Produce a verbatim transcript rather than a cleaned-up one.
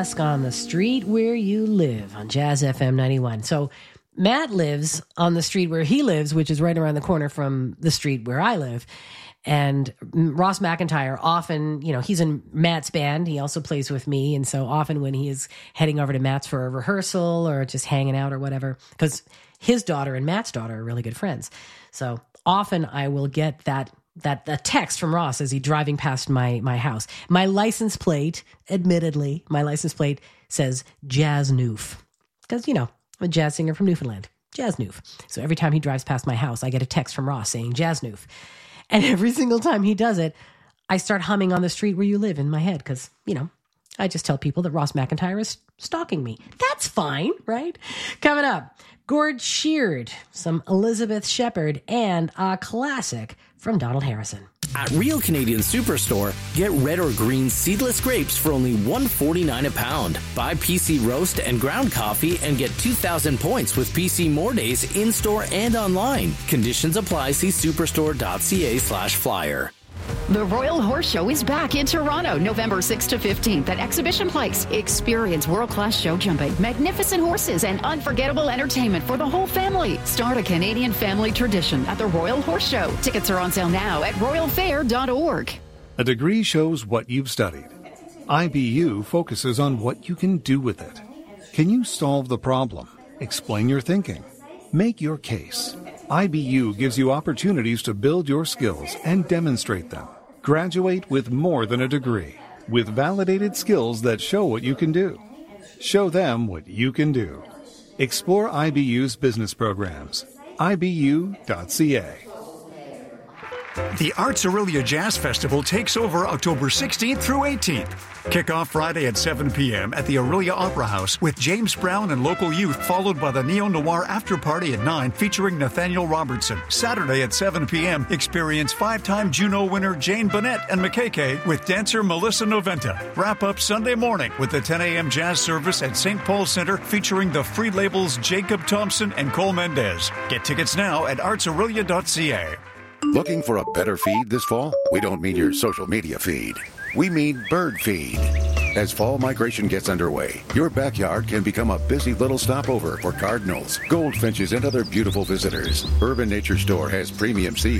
Ask on the street where you live on Jazz F M ninety-one. So Matt lives on the street where he lives, which is right around the corner from the street where I live. And Ross McIntyre often, you know, he's in Matt's band. He also plays with me. And so often when he is heading over to Matt's for a rehearsal or just hanging out or whatever, because his daughter and Matt's daughter are really good friends. So often I will get that that that text from Ross as he's driving past my my house. My license plate, admittedly, my license plate says Jazz Noof. Because, you know, I'm a jazz singer from Newfoundland. Jazz Noof. So every time he drives past my house, I get a text from Ross saying Jazz Noof. And every single time he does it, I start humming On the Street Where You Live in my head because, you know, I just tell people that Ross McIntyre is stalking me. That's fine, right? Coming up, Gord Sheard, some Elizabeth Shepard, and a classic from Donald Harrison. At Real Canadian Superstore, get red or green seedless grapes for only one dollar and forty-nine cents a pound. Buy P C Roast and ground coffee and get two thousand points with P C More Days in-store and online. Conditions apply. See superstore.ca slash flyer. The Royal Horse Show is back in Toronto, November sixth to fifteenth at Exhibition Place. Experience world-class show jumping, magnificent horses, and unforgettable entertainment for the whole family. Start a Canadian family tradition at the Royal Horse Show. Tickets are on sale now at royal fair dot org. A degree shows what you've studied. I B U focuses on what you can do with it. Can you solve the problem? Explain your thinking. Make your case. I B U gives you opportunities to build your skills and demonstrate them. Graduate with more than a degree, with validated skills that show what you can do. Show them what you can do. Explore I B U's business programs. I B U dot C A. The Arts Aurelia Jazz Festival takes over October sixteenth through eighteenth. Kick off Friday at seven p.m. at the Aurelia Opera House with James Brown and local youth, followed by the neo-noir after party at nine featuring Nathaniel Robertson. Saturday at seven p.m. experience five-time Juno winner Jane Bennett and M K K with dancer Melissa Noventa. Wrap up Sunday morning with the ten a.m. jazz service at Saint Paul Center featuring the free labels Jacob Thompson and Cole Mendez. Get tickets now at arts aurelia dot c a. Looking for a better feed this fall? We don't mean your social media feed. We mean bird feed. As fall migration gets underway, your backyard can become a busy little stopover for cardinals, goldfinches, and other beautiful visitors. Urban Nature Store has premium seed